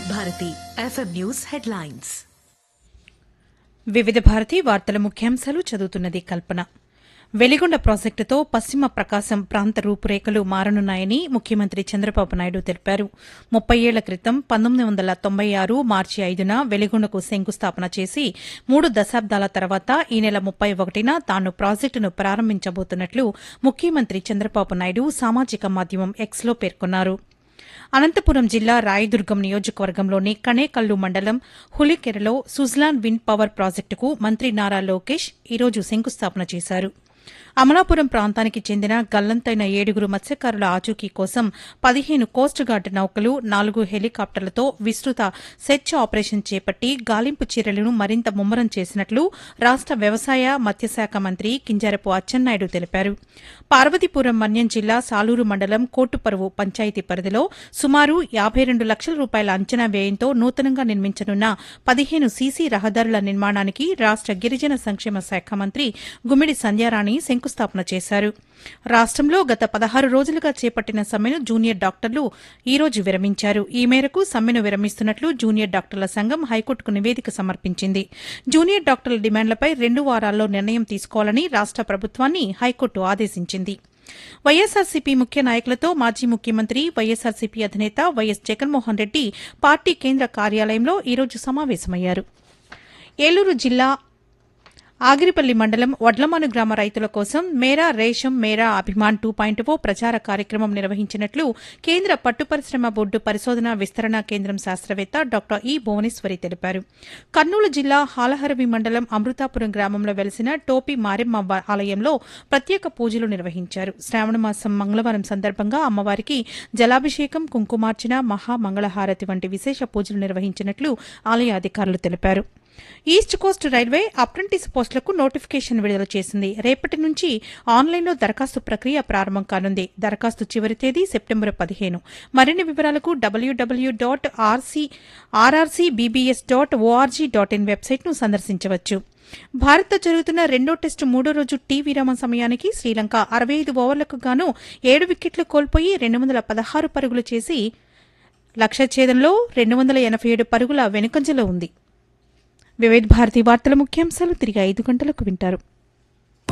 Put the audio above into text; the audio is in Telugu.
Bharati FM news headlines. వివిధ భారతి వార్తల ముఖ్యాంశాలు చదువుతున్నది కల్పన. వెలిగొండ ప్రాజెక్టుతో పశ్చిమ ప్రకాశం ప్రాంత రూపురేఖలు మారనున్నాయని ముఖ్యమంత్రి చంద్రబాబు నాయుడు తెలిపారు. 30 ఏళ్ల క్రితం 1996 మార్చి 5న వెలిగొండకు శంకుస్థాపన చేసి 3 దశాబ్దాల తర్వాత ఈ నెల 31న తాను ప్రాజెక్టును ప్రారంభించబోతున్నట్లు ముఖ్యమంత్రి చంద్రబాబు నాయుడు సామాజిక మాధ్యమం ఎక్స్లో పేర్కొన్నారు. అనంతపురం జిల్లా రాయదుర్గం నియోజకవర్గంలోని కణేకల్లు మండలం హులికెరలో సుజ్లాన్ విండ్ పవర్ ప్రాజెక్టుకు మంత్రి నారా లోకేష్ ఈరోజు శంకుస్థాపన చేశారు. అమలాపురం ప్రాంతానికి చెందిన గల్లంతైన 7 మత్స్యకారుల ఆచూకీ కోసం 15 కోస్ట్ గార్డ్ నౌకలు 4 హెలికాప్టర్లతో విస్తృత సెర్చ్ ఆపరేషన్ చేపట్టి గాలింపు చర్యలను మరింత ముమ్మరం చేసినట్లు రాష్ట వ్యవసాయ మత్స్యశాఖ మంత్రి కింజరాపు అచ్చెన్నాయుడు తెలిపారు. పార్వతీపురం మన్యం జిల్లా సాలూరు మండలం కోటుపరువు పంచాయతీ పరిధిలో సుమారు 52 లక్షల రూపాయల అంచనా వ్యయంతో నూతనంగా నిర్మించనున్న 15 సీసీ రహదారుల నిర్మాణానికి రాష్ట గిరిజన సంక్షేమ శాఖ మంత్రి గుమ్మిడి సంధ్యారాణి శంకుస్థాపన చేశారు. రాష్టంలో గత 16 రోజులుగా చేపట్టిన సమ్మెను జూనియర్ డాక్టర్లు ఈ రోజు విరమించారు. ఈ మేరకు సమ్మెను విరమిస్తున్నట్లు జూనియర్ డాక్టర్ల సంఘం హైకోర్టుకు నివేదిక సమర్పించింది. జూనియర్ డాక్టర్ల డిమాండ్లపై 2 వారాల్లో నిర్ణయం తీసుకోవాలని రాష్ట ప్రభుత్వాన్ని హైకోర్టు ఆదేశించింది. వైఎస్సార్సీపీ ముఖ్య నాయకులతో మాజీ ముఖ్యమంత్రి వైఎస్సార్సీపీ అధినేత వైఎస్ జగన్మోహన్ రెడ్డి పార్టీ కేంద్ర కార్యాలయంలో ఈరోజు సమావేశమయ్యారు. ఏలూరు జిల్లా ఆగిరిపల్లి మండలం వడ్లమాను గ్రామ రైతుల కోసం మేరా రేషం మేరా అభిమాన్ 2.0 ప్రచార కార్యక్రమం నిర్వహించినట్లు కేంద్ర పట్టు పరిశ్రమ బోర్డు పరిశోధన విస్తరణ కేంద్రం శాస్త్రవేత్త డాక్టర్ ఈ భువనేశ్వరి తెలిపారు. కర్నూలు జిల్లా హాలహరవి మండలం అమృతాపురం గ్రామంలో వెలిసిన టోపి మారెమ్మ ఆలయంలో ప్రత్యేక పూజలు నిర్వహించారు. శ్రావణమాసం మంగళవారం సందర్భంగా అమ్మవారికి జలాభిషేకం, కుంకుమార్చన, మహామంగళహారతి వంటి విశేష పూజలు నిర్వహించినట్లు ఆలయ అధికారులు తెలిపారు. ఈస్ట్ కోస్ట్ రైల్వే అప్రెంటిస్ పోస్టులకు నోటిఫికేషన్ విడుదల చేసింది. రేపటి నుంచి ఆన్లైన్లో దరఖాస్తు ప్రక్రియ ప్రారంభం కానుంది. దరఖాస్తు చివరి తేదీ సెప్టెంబర్ 15. మరిన్ని వివరాలకు www.rrcbbs.org.in వెబ్సైట్ను సందర్శించవచ్చు. భారత్తో జరుగుతున్న రెండో టెస్టు 3వ రోజు టీ విరామం సమయానికి శ్రీలంక 65 ఓవర్లకు గాను 7 వికెట్లు కోల్పోయి 216 పరుగులు చేసి లక్ష్య ఛేదంలో 287 పరుగుల వెనుకంజలో ఉంది. వివిధ భారతి వార్తల ముఖ్యాంశాలు తిరిగి 5 గంటలకు వింటారు.